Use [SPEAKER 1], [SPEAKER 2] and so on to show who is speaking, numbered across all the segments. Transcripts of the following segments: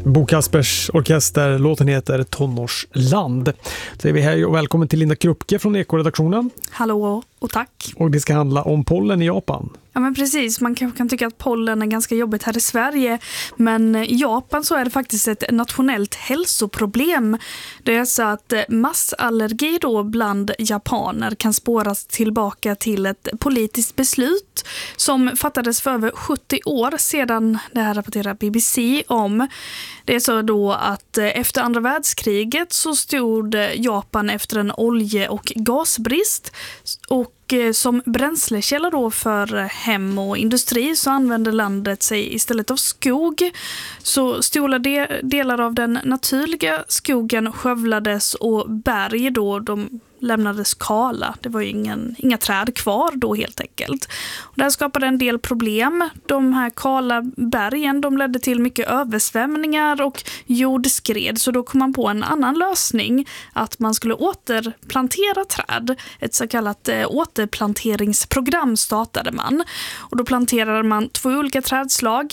[SPEAKER 1] Bo Kaspers orkester, låten heter Tonårsland. Så är vi här och välkommen till Linda Krupke från Eko-redaktionen.
[SPEAKER 2] Hallå och tack.
[SPEAKER 1] Och det ska handla om pollen i Japan.
[SPEAKER 2] Ja men precis, man kanske kan tycka att pollen är ganska jobbigt här i Sverige, men i Japan så är det faktiskt ett nationellt hälsoproblem. Det är så att massallergi då bland japaner kan spåras tillbaka till ett politiskt beslut som fattades för över 70 år sedan. Det här rapporterar BBC om. Det är så då att efter andra världskriget så stod Japan efter en olje- och gasbrist, och som bränslekälla då för hem och industri så använde landet sig istället av skog. Så stora delar av den naturliga skogen skövlades och berg då de lämnades kala. Det var ju inga träd kvar då helt enkelt. Och det här skapade en del problem. De här kala bergen de ledde till mycket översvämningar och jordskred. Så då kom man på en annan lösning, att man skulle återplantera träd. Ett så kallat återplanteringsprogram startade man. Och då planterade man 2 olika trädslag.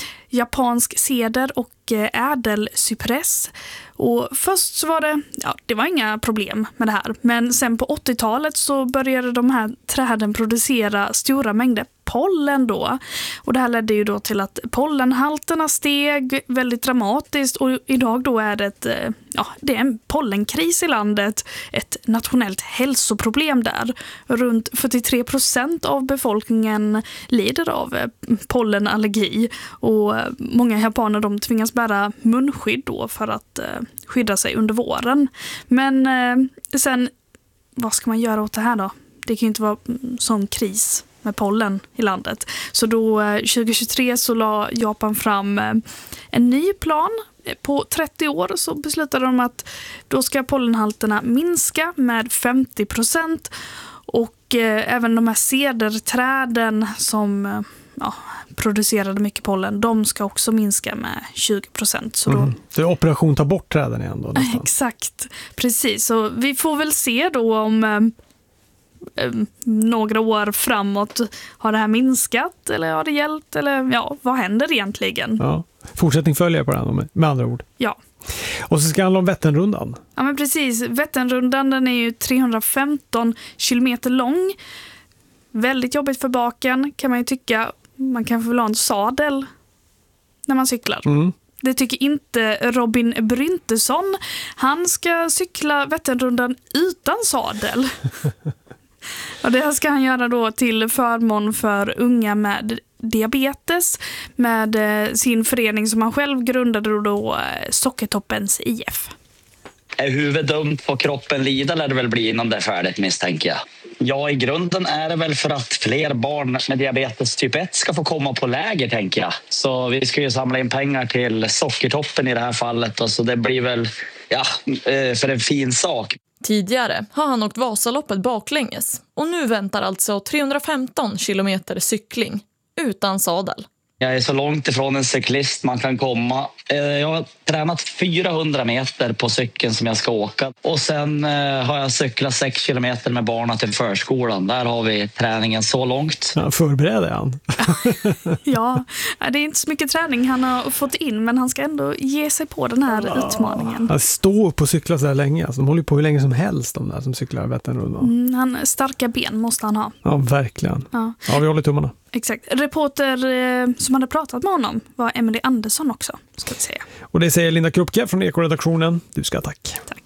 [SPEAKER 2] Japansk ceder och ädelcypress. Och först så var det var inga problem med det här. Men sen på 80-talet så började de här träden producera stora mängder pollen då. Och det här ledde ju då till att pollenhalterna steg väldigt dramatiskt. Och idag då är det det är en pollenkris i landet. Ett nationellt hälsoproblem där. Runt 43% av befolkningen lider av pollenallergi. Och många japaner de tvingas bära munskydd då för att skydda sig under våren. Men sen, vad ska man göra åt det här då? Det kan ju inte vara sån kris med pollen i landet. Så då 2023 så la Japan fram en ny plan. På 30 år så beslutade de att då ska pollenhalterna minska med 50%. Och även de här cederträden som producerade mycket pollen, de ska också minska med 20%. Så då...
[SPEAKER 1] Det är operation ta bort träden igen då? Nästan.
[SPEAKER 2] Exakt, precis. Så vi får väl se då om några år framåt har det här minskat eller har det hjälpt eller vad händer egentligen?
[SPEAKER 1] Ja. Fortsättning följer på den med andra ord.
[SPEAKER 2] Ja.
[SPEAKER 1] Och så ska det handla om Vätternrundan.
[SPEAKER 2] Ja men precis, Vätternrundan den är ju 315 kilometer lång. Väldigt jobbigt för baken kan man ju tycka. Man kan få ha en sadel när man cyklar. Det tycker inte Robin Bryntesson. Han ska cykla Vätternrundan utan sadel. Och det här ska han göra då till förmån för unga med diabetes med sin förening som han själv grundade då Sockertoppens IF.
[SPEAKER 3] Är huvudet dumt på kroppen lida lär det väl bli innan det är färdigt, misstänker jag. Ja, i grunden är det väl för att fler barn med diabetes typ 1 ska få komma på läger, tänker jag. Så vi ska ju samla in pengar till Sockertoppen i det här fallet. Och så det blir väl för en fin sak.
[SPEAKER 4] Tidigare har han åkt Vasaloppet baklänges och nu väntar alltså 315 kilometer cykling utan sadel.
[SPEAKER 3] Jag är så långt ifrån en cyklist man kan komma. Jag har tränat 400 meter på cykeln som jag ska åka. Och sen har jag cyklat 6 kilometer med barnen till förskolan. Där har vi träningen så långt.
[SPEAKER 1] Ja, förbereder han.
[SPEAKER 2] Ja, det är inte så mycket träning han har fått in, men han ska ändå ge sig på den här utmaningen.
[SPEAKER 1] Han står på cykla så här länge. Alltså, de håller på hur länge som helst, de där som cyklar Vätternrundan.
[SPEAKER 2] Han starka ben måste han ha.
[SPEAKER 1] Ja, verkligen. Ja, vi håller tummarna.
[SPEAKER 2] Exakt. Reporter som hade pratat med honom var Emily Andersson också, ska vi säga.
[SPEAKER 1] Och det säger Linda Krupke från Eko-redaktionen. Du ska tack.
[SPEAKER 2] Tack.